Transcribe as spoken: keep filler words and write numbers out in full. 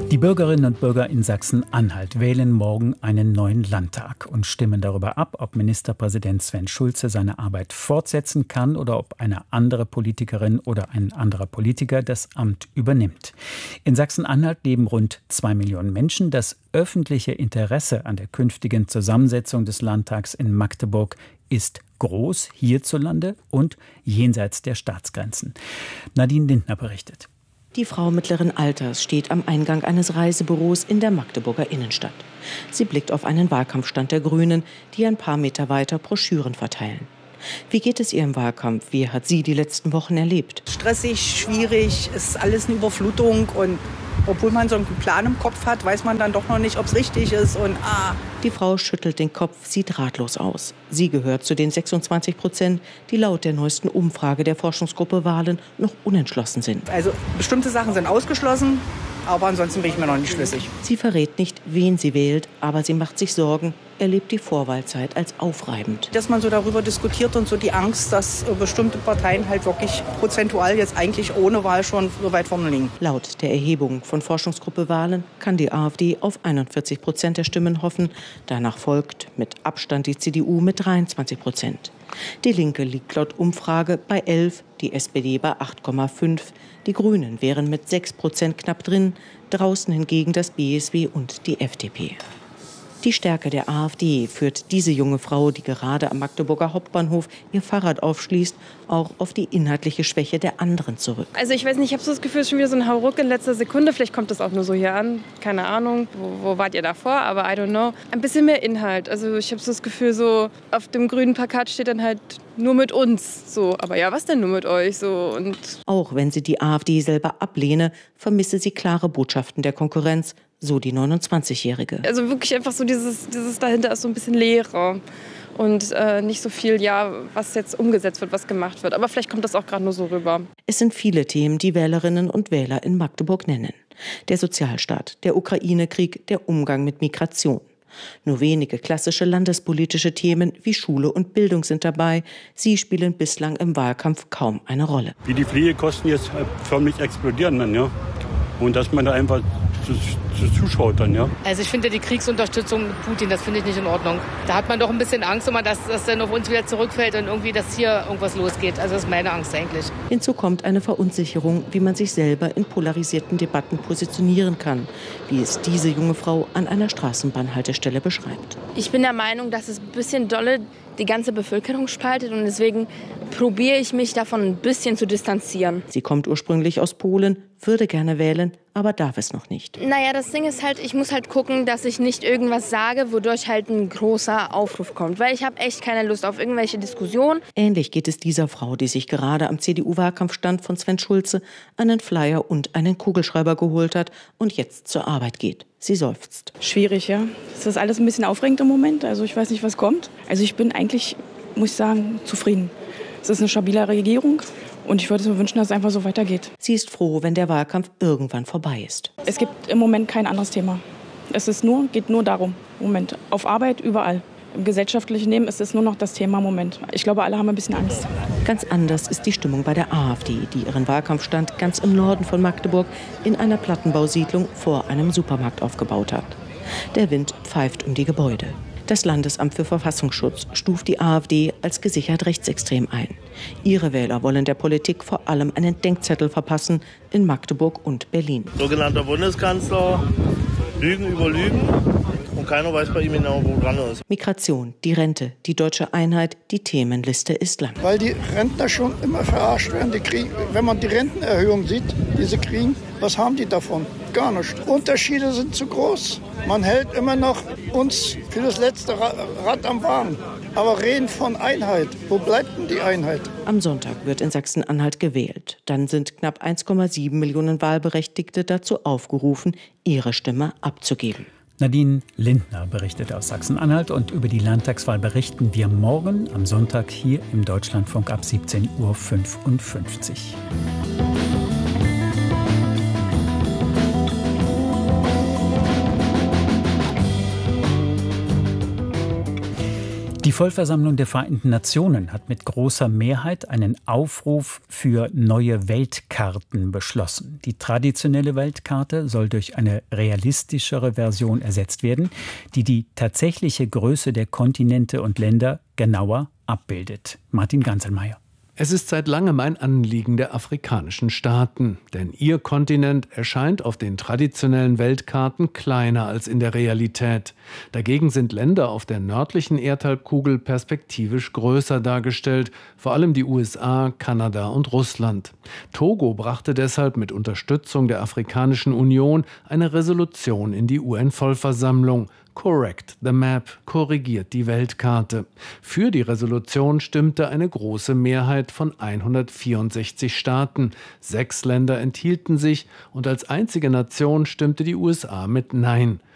Die Bürgerinnen und Bürger in Sachsen-Anhalt wählen morgen einen neuen Landtag und stimmen darüber ab, ob Ministerpräsident Sven Schulze seine Arbeit fortsetzen kann oder ob eine andere Politikerin oder ein anderer Politiker das Amt übernimmt. In Sachsen-Anhalt leben rund zwei Millionen Menschen. Das öffentliche Interesse an der künftigen Zusammensetzung des Landtags in Magdeburg ist groß, hierzulande und jenseits der Staatsgrenzen. Nadine Lindner berichtet. Die Frau mittleren Alters steht am Eingang eines Reisebüros in der Magdeburger Innenstadt. Sie blickt auf einen Wahlkampfstand der Grünen, die ein paar Meter weiter Broschüren verteilen. Wie geht es ihr im Wahlkampf? Wie hat sie die letzten Wochen erlebt? Stressig, schwierig, ist alles eine Überflutung und obwohl man so einen Plan im Kopf hat, weiß man dann doch noch nicht, ob es richtig ist und ah. Die Frau schüttelt den Kopf, sieht ratlos aus. Sie gehört zu den sechsundzwanzig Prozent, die laut der neuesten Umfrage der Forschungsgruppe Wahlen noch unentschlossen sind. Also bestimmte Sachen sind ausgeschlossen, aber ansonsten bin ich mir noch nicht schlüssig. Sie verrät nicht, wen sie wählt, aber sie macht sich Sorgen, erlebt die Vorwahlzeit als aufreibend. Dass man so darüber diskutiert und so die Angst, dass bestimmte Parteien halt wirklich prozentual jetzt eigentlich ohne Wahl schon so weit vorne liegen. Laut der Erhebung von Forschungsgruppe Wahlen kann die AfD auf einundvierzig Prozent der Stimmen hoffen. Danach folgt mit Abstand die C D U mit dreiundzwanzig Prozent. Die Linke liegt laut Umfrage bei elf, die S P D bei acht Komma fünf. Die Grünen wären mit sechs Prozent knapp drin, draußen hingegen das B S W und die F D P. Die Stärke der AfD führt diese junge Frau, die gerade am Magdeburger Hauptbahnhof ihr Fahrrad aufschließt, auch auf die inhaltliche Schwäche der anderen zurück. Also ich weiß nicht, ich habe so das Gefühl, es ist schon wieder so ein Hauruck in letzter Sekunde. Vielleicht kommt das auch nur so hier an. Keine Ahnung, wo, wo wart ihr davor, aber I don't know. Ein bisschen mehr Inhalt. Also ich habe so das Gefühl, so auf dem grünen Plakat steht dann halt nur mit uns. So, aber ja, was denn nur mit euch? So, und auch wenn sie die AfD selber ablehne, vermisse sie klare Botschaften der Konkurrenz. So die neunundzwanzigjährige. Also wirklich einfach so dieses, dieses dahinter ist so ein bisschen Leere und äh, nicht so viel, ja, was jetzt umgesetzt wird, was gemacht wird. Aber vielleicht kommt das auch gerade nur so rüber. Es sind viele Themen, die Wählerinnen und Wähler in Magdeburg nennen. Der Sozialstaat, der Ukraine-Krieg, der Umgang mit Migration. Nur wenige klassische landespolitische Themen wie Schule und Bildung sind dabei. Sie spielen bislang im Wahlkampf kaum eine Rolle. Wie die Pflegekosten jetzt förmlich explodieren dann, ja. Und dass man da einfach zuschaut dann, ja. Also ich finde die Kriegsunterstützung mit Putin, das finde ich nicht in Ordnung. Da hat man doch ein bisschen Angst, immer, dass das dann auf uns wieder zurückfällt und irgendwie, dass hier irgendwas losgeht. Also das ist meine Angst eigentlich. Hinzu kommt eine Verunsicherung, wie man sich selber in polarisierten Debatten positionieren kann, wie es diese junge Frau an einer Straßenbahnhaltestelle beschreibt. Ich bin der Meinung, dass es ein bisschen dolle die ganze Bevölkerung spaltet und deswegen probiere ich mich davon ein bisschen zu distanzieren. Sie kommt ursprünglich aus Polen, würde gerne wählen, aber darf es noch nicht. Naja, das Ding ist halt, ich muss halt gucken, dass ich nicht irgendwas sage, wodurch halt ein großer Aufruf kommt. Weil ich habe echt keine Lust auf irgendwelche Diskussionen. Ähnlich geht es dieser Frau, die sich gerade am C D U-Wahlkampfstand von Sven Schulze einen Flyer und einen Kugelschreiber geholt hat und jetzt zur Arbeit geht. Sie seufzt. Schwierig, ja. Es ist alles ein bisschen aufregend im Moment. Also ich weiß nicht, was kommt. Also ich bin eigentlich, muss ich sagen, zufrieden. Es ist eine stabile Regierung. Und ich würde mir wünschen, dass es einfach so weitergeht. Sie ist froh, wenn der Wahlkampf irgendwann vorbei ist. Es gibt im Moment kein anderes Thema. Es ist nur, geht nur darum. Moment. Auf Arbeit, überall. Im gesellschaftlichen Leben ist es nur noch das Thema Moment. Ich glaube, alle haben ein bisschen Angst. Ganz anders ist die Stimmung bei der AfD, die ihren Wahlkampfstand ganz im Norden von Magdeburg in einer Plattenbausiedlung vor einem Supermarkt aufgebaut hat. Der Wind pfeift um die Gebäude. Das Landesamt für Verfassungsschutz stuft die AfD als gesichert rechtsextrem ein. Ihre Wähler wollen der Politik vor allem einen Denkzettel verpassen in Magdeburg und Berlin. Sogenannter Bundeskanzler, Lügen über Lügen und keiner weiß bei ihm genau, wo dran ist. Migration, die Rente, die deutsche Einheit, die Themenliste ist lang. Weil die Rentner schon immer verarscht werden. Die kriegen, wenn man die Rentenerhöhung sieht, die sie kriegen, was haben die davon? Gar nichts. Unterschiede sind zu groß. Man hält immer noch uns für das letzte Rad am Wagen. Aber reden von Einheit. Wo bleibt denn die Einheit? Am Sonntag wird in Sachsen-Anhalt gewählt. Dann sind knapp eins Komma sieben Millionen Wahlberechtigte dazu aufgerufen, ihre Stimme abzugeben. Nadine Lindner berichtet aus Sachsen-Anhalt und über die Landtagswahl berichten wir morgen am Sonntag hier im Deutschlandfunk ab siebzehn Uhr fünfundfünfzig. Die Die Vollversammlung der Vereinten Nationen hat mit großer Mehrheit einen Aufruf für neue Weltkarten beschlossen. Die traditionelle Weltkarte soll durch eine realistischere Version ersetzt werden, die die tatsächliche Größe der Kontinente und Länder genauer abbildet. Martin Ganselmeier. Es ist seit langem ein Anliegen der afrikanischen Staaten, denn ihr Kontinent erscheint auf den traditionellen Weltkarten kleiner als in der Realität. Dagegen sind Länder auf der nördlichen Erdhalbkugel perspektivisch größer dargestellt, vor allem die U S A, Kanada und Russland. Togo brachte deshalb mit Unterstützung der Afrikanischen Union eine Resolution in die U N-Vollversammlung. Correct the Map, korrigiert die Weltkarte. Für die Resolution stimmte eine große Mehrheit von hundertvierundsechzig Staaten. Sechs Länder enthielten sich und als einzige Nation stimmte die U S A mit Nein.